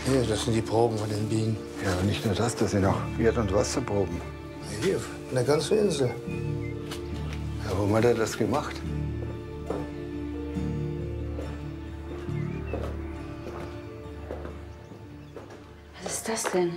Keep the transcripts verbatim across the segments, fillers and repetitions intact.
Hier, das sind die Proben von den Bienen. Ja, und nicht nur das, das sind auch Erd- und Wasserproben. Hier, von der ganzen Insel. Ja, warum hat er das gemacht? Was ist das denn?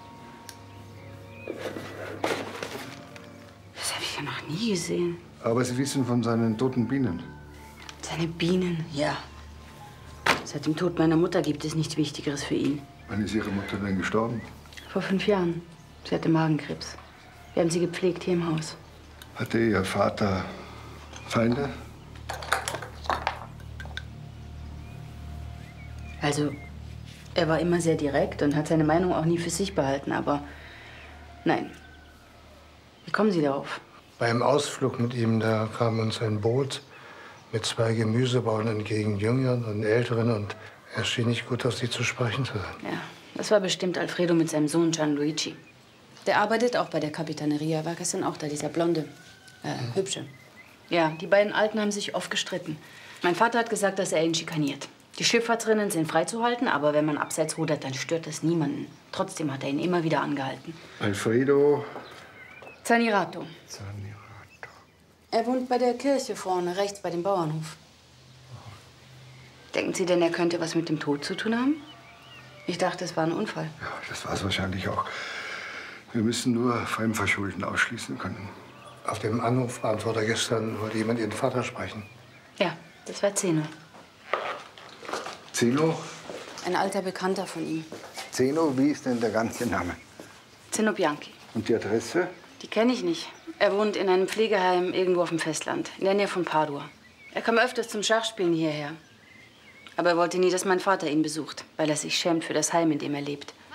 Das habe ich ja noch nie gesehen. Aber Sie wissen von seinen toten Bienen. Seine Bienen, ja. Seit dem Tod meiner Mutter gibt es nichts Wichtigeres für ihn. Wann ist Ihre Mutter denn gestorben? Vor fünf Jahren. Sie hatte Magenkrebs. Wir haben sie gepflegt hier im Haus. Hatte Ihr Vater Feinde? Also, er war immer sehr direkt und hat seine Meinung auch nie für sich behalten, aber nein. Wie kommen Sie darauf? Beim Ausflug mit ihm, da kam uns ein Boot mit zwei Gemüsebauern entgegen, Jüngeren und Älteren, und er schien nicht gut auf sie zu sprechen zu sein. Ja, das war bestimmt Alfredo mit seinem Sohn Gianluigi. Der arbeitet auch bei der Kapitaneria, war gestern auch da, dieser Blonde, äh, mhm. Hübsche. Ja, die beiden Alten haben sich oft gestritten. Mein Vater hat gesagt, dass er ihn schikaniert. Die Schifffahrtsrinnen sind freizuhalten, aber wenn man abseits rudert, dann stört das niemanden. Trotzdem hat er ihn immer wieder angehalten. Alfredo Zanirato. Zanirato. Er wohnt bei der Kirche vorne, rechts bei dem Bauernhof. Denken Sie denn, er könnte was mit dem Tod zu tun haben? Ich dachte, es war ein Unfall. Ja, das war es wahrscheinlich auch. Wir müssen nur Fremdverschulden ausschließen können. Auf dem Anrufbeantworter gestern wollte jemand Ihren Vater sprechen. Ja, das war Zeno. Zeno? Ein alter Bekannter von ihm. Zeno, wie ist denn der ganze Name? Zeno Bianchi. Und die Adresse? Die kenne ich nicht. Er wohnt in einem Pflegeheim irgendwo auf dem Festland, in der Nähe von Padua. Er kam öfters zum Schachspielen hierher. Aber er wollte nie, dass mein Vater ihn besucht, weil er sich schämt für das Heim, in dem er lebt.